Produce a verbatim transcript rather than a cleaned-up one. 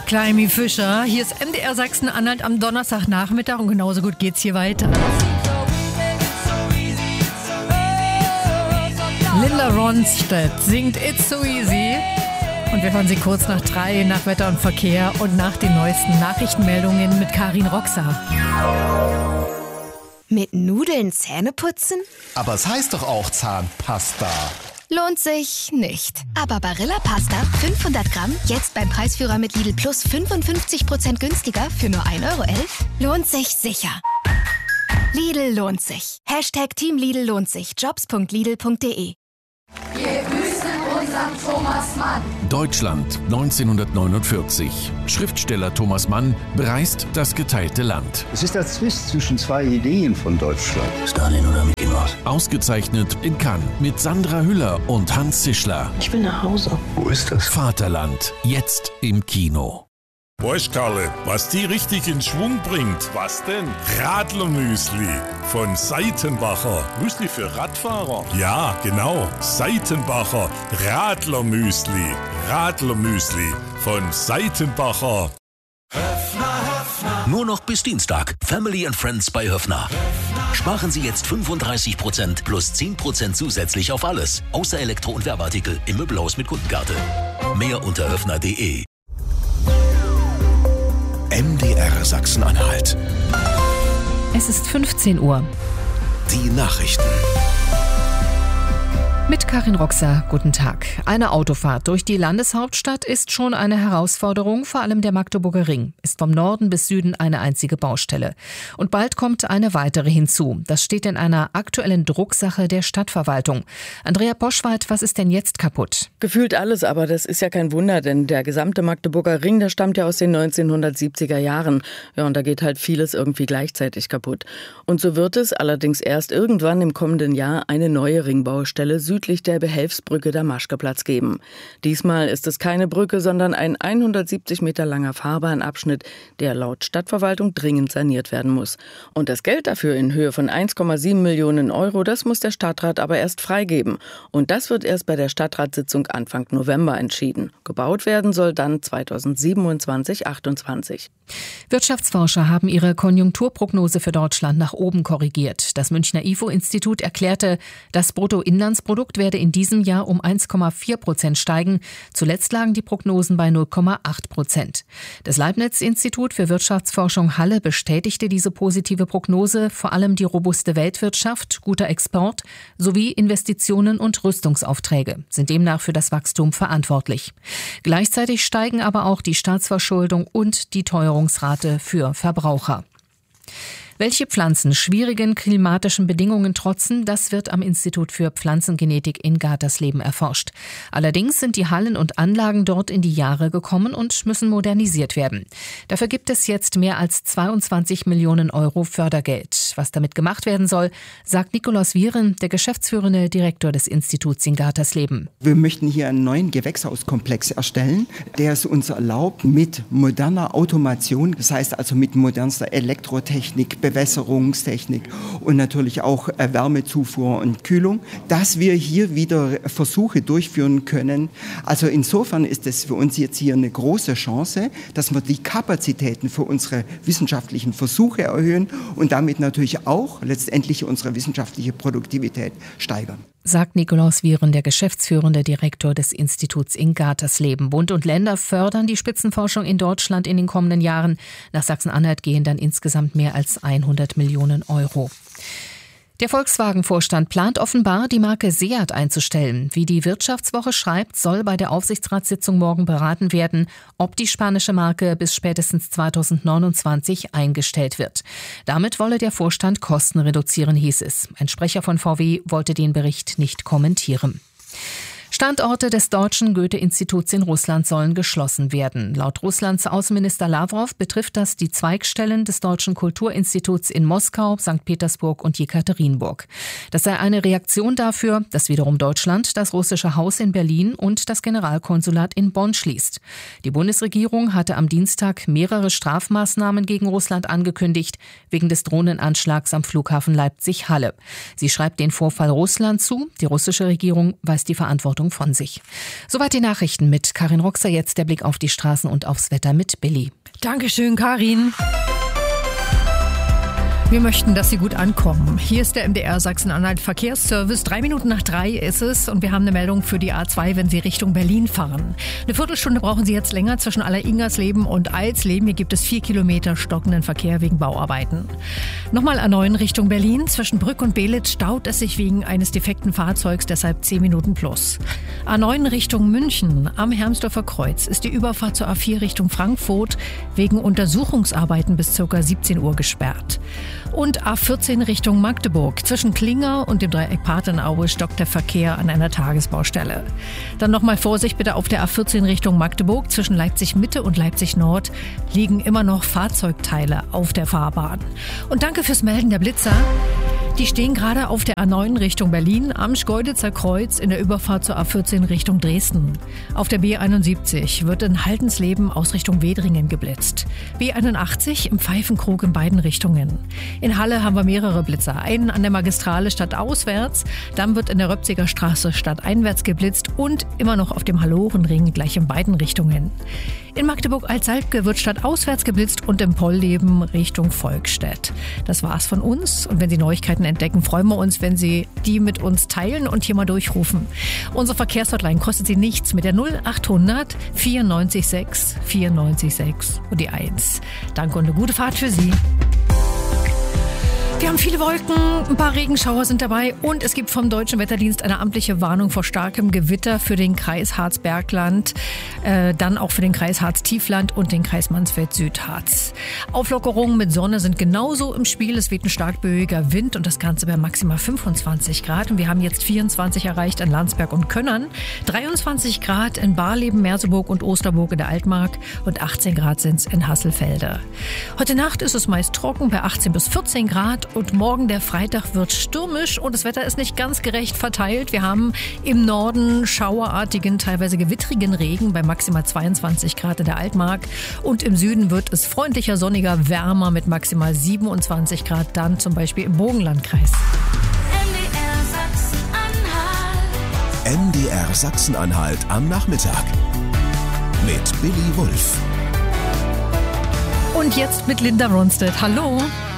Climby Fischer. Hier ist M D R Sachsen-Anhalt am Donnerstagnachmittag und genauso gut geht's hier weiter. Linda Ronstadt singt It's So Easy. Und wir hören sie kurz nach drei, nach Wetter und Verkehr und nach den neuesten Nachrichtenmeldungen mit Karin Roxer. Mit Nudeln Zähne putzen? Aber es heißt doch auch Zahnpasta. Lohnt sich nicht. Aber Barilla Pasta fünfhundert Gramm, jetzt beim Preisführer mit Lidl Plus fünfundfünfzig Prozent günstiger für nur ein Euro elf, lohnt sich sicher. Lidl lohnt sich. Hashtag Team Lidl lohnt sich. jobs punkt lidl punkt de. Wir grüßen unseren Thomas Mann. Deutschland neunzehnhundertneunundvierzig. Schriftsteller Thomas Mann bereist das geteilte Land. Es ist der Zwist zwischen zwei Ideen von Deutschland. Stalin oder Mickey Mouse? Ausgezeichnet in Cannes mit Sandra Hüller und Hans Zischler. Ich will nach Hause. Wo ist das? Vaterland, jetzt im Kino. Weißt Karle, was die richtig in Schwung bringt? Was denn? Radlermüsli von Seitenbacher. Müsli für Radfahrer? Ja, genau. Seitenbacher Radlermüsli. Radlermüsli von Seitenbacher. Nur noch bis Dienstag. Family and Friends bei Höffner. Sparen Sie jetzt fünfunddreißig Prozent plus zehn Prozent zusätzlich auf alles. Außer Elektro- und Werbeartikel im Möbelhaus mit Kundenkarte. Mehr unter höffner punkt de. M D R Sachsen-Anhalt. Es ist fünfzehn Uhr. Die Nachrichten. Mit Karin Roxer, guten Tag. Eine Autofahrt durch die Landeshauptstadt ist schon eine Herausforderung, vor allem der Magdeburger Ring ist vom Norden bis Süden eine einzige Baustelle. Und bald kommt eine weitere hinzu. Das steht in einer aktuellen Drucksache der Stadtverwaltung. Andrea Poschwald, was ist denn jetzt kaputt? Gefühlt alles, aber das ist ja kein Wunder, denn der gesamte Magdeburger Ring, der stammt ja aus den neunzehnhundertsiebziger Jahren. Ja, und da geht halt vieles irgendwie gleichzeitig kaputt. Und so wird es allerdings erst irgendwann im kommenden Jahr eine neue Ringbaustelle südlich der Behelfsbrücke Damaschkeplatz geben. Diesmal ist es keine Brücke, sondern ein hundertsiebzig Meter langer Fahrbahnabschnitt, der laut Stadtverwaltung dringend saniert werden muss. Und das Geld dafür in Höhe von eins Komma sieben Millionen Euro, das muss der Stadtrat aber erst freigeben. Und das wird erst bei der Stadtratssitzung Anfang November entschieden. Gebaut werden soll dann zweitausendsiebenundzwanzig achtundzwanzig. Wirtschaftsforscher haben ihre Konjunkturprognose für Deutschland nach oben korrigiert. Das Münchner I F O-Institut erklärte, das Bruttoinlandsprodukt werde in diesem Jahr um eins Komma vier Prozent steigen. Zuletzt lagen die Prognosen bei null Komma acht Prozent. Das Leibniz-Institut für Wirtschaftsforschung Halle bestätigte diese positive Prognose, vor allem die robuste Weltwirtschaft, guter Export sowie Investitionen und Rüstungsaufträge sind demnach für das Wachstum verantwortlich. Gleichzeitig steigen aber auch die Staatsverschuldung und die Teuerungsrate für Verbraucher. Welche Pflanzen schwierigen klimatischen Bedingungen trotzen, das wird am Institut für Pflanzengenetik in Gartersleben erforscht. Allerdings sind die Hallen und Anlagen dort in die Jahre gekommen und müssen modernisiert werden. Dafür gibt es jetzt mehr als zweiundzwanzig Millionen Euro Fördergeld. Was damit gemacht werden soll, sagt Nikolaus Vieren, der geschäftsführende Direktor des Instituts in Gartersleben. Wir möchten hier einen neuen Gewächshauskomplex erstellen, der es uns erlaubt, mit moderner Automation, das heißt also mit modernster Elektrotechnik, Bewässerungstechnik und natürlich auch Wärmezufuhr und Kühlung, dass wir hier wieder Versuche durchführen können. Also insofern ist es für uns jetzt hier eine große Chance, dass wir die Kapazitäten für unsere wissenschaftlichen Versuche erhöhen und damit natürlich auch letztendlich unsere wissenschaftliche Produktivität steigern. Sagt Nikolaus Vieren, der geschäftsführende Direktor des Instituts in Gartersleben. Bund und Länder fördern die Spitzenforschung in Deutschland in den kommenden Jahren. Nach Sachsen-Anhalt gehen dann insgesamt mehr als hundert Millionen Euro. Der Volkswagen-Vorstand plant offenbar, die Marke Seat einzustellen. Wie die Wirtschaftswoche schreibt, soll bei der Aufsichtsratssitzung morgen beraten werden, ob die spanische Marke bis spätestens zweitausendneunundzwanzig eingestellt wird. Damit wolle der Vorstand Kosten reduzieren, hieß es. Ein Sprecher von V W wollte den Bericht nicht kommentieren. Standorte des Deutschen Goethe-Instituts in Russland sollen geschlossen werden. Laut Russlands Außenminister Lawrow betrifft das die Zweigstellen des Deutschen Kulturinstituts in Moskau, Sankt Petersburg und Jekaterinburg. Das sei eine Reaktion dafür, dass wiederum Deutschland das russische Haus in Berlin und das Generalkonsulat in Bonn schließt. Die Bundesregierung hatte am Dienstag mehrere Strafmaßnahmen gegen Russland angekündigt, wegen des Drohnenanschlags am Flughafen Leipzig-Halle. Sie schreibt den Vorfall Russland zu, die russische Regierung weist die Verantwortung Veränderungen von sich. Soweit die Nachrichten mit Karin Roxer. Jetzt der Blick auf die Straßen und aufs Wetter mit Billy. Dankeschön, Karin. Wir möchten, dass Sie gut ankommen. Hier ist der M D R Sachsen-Anhalt Verkehrsservice. Drei Minuten nach drei ist es und wir haben eine Meldung für die A zwei, wenn Sie Richtung Berlin fahren. Eine Viertelstunde brauchen Sie jetzt länger zwischen Aller-Ingersleben und Alsleben. Hier gibt es vier Kilometer stockenden Verkehr wegen Bauarbeiten. Nochmal A neun Richtung Berlin. Zwischen Brück und Belitz staut es sich wegen eines defekten Fahrzeugs, deshalb zehn Minuten plus. A neun Richtung München. Am Hermsdorfer Kreuz ist die Überfahrt zur A vier Richtung Frankfurt wegen Untersuchungsarbeiten bis ca. siebzehn Uhr gesperrt. Und A vierzehn Richtung Magdeburg. Zwischen Klinger und dem Dreieck Patenaue stockt der Verkehr an einer Tagesbaustelle. Dann nochmal Vorsicht bitte auf der A vierzehn Richtung Magdeburg. Zwischen Leipzig Mitte und Leipzig Nord liegen immer noch Fahrzeugteile auf der Fahrbahn. Und danke fürs Melden der Blitzer. Die stehen gerade auf der A neun Richtung Berlin am Schkeuditzer Kreuz in der Überfahrt zur A vierzehn Richtung Dresden. Auf der B einundsiebzig wird in Haltensleben aus Richtung Wedringen geblitzt. B einundachtzig im Pfeifenkrug in beiden Richtungen. In Halle haben wir mehrere Blitzer. Einen an der Magistrale stadtauswärts, dann wird in der Röpziger Straße stadteinwärts geblitzt und immer noch auf dem Hallorenring gleich in beiden Richtungen. In Magdeburg-Altsalbke wird stadtauswärts geblitzt und im Pollleben Richtung Volkstedt. Das war's von uns und wenn Sie Neuigkeiten entdecken, freuen wir uns, wenn Sie die mit uns teilen und hier mal durchrufen. Unsere Verkehrshotline kostet Sie nichts mit der null achthundert vierundneunzig sechs vierundneunzig sechs und die eins. Danke und eine gute Fahrt für Sie. Wir haben viele Wolken, ein paar Regenschauer sind dabei und es gibt vom Deutschen Wetterdienst eine amtliche Warnung vor starkem Gewitter für den Kreis Harz-Bergland, äh, dann auch für den Kreis Harz-Tiefland und den Kreis Mansfeld-Südharz. Auflockerungen mit Sonne sind genauso im Spiel. Es weht ein stark böiger Wind und das Ganze bei maximal fünfundzwanzig Grad. Und wir haben jetzt vierundzwanzig erreicht in Landsberg und Könnern, dreiundzwanzig Grad in Barleben, Merseburg und Osterburg in der Altmark und achtzehn Grad sind es in Hasselfelde. Heute Nacht ist es meist trocken bei achtzehn bis vierzehn Grad. Und morgen, der Freitag, wird stürmisch und das Wetter ist nicht ganz gerecht verteilt. Wir haben im Norden schauerartigen, teilweise gewittrigen Regen bei maximal zweiundzwanzig Grad in der Altmark. Und im Süden wird es freundlicher, sonniger, wärmer mit maximal siebenundzwanzig Grad, dann zum Beispiel im Burgenlandkreis. M D R Sachsen-Anhalt am Nachmittag mit Billy Wulff. Und jetzt mit Linda Ronstadt. Hallo.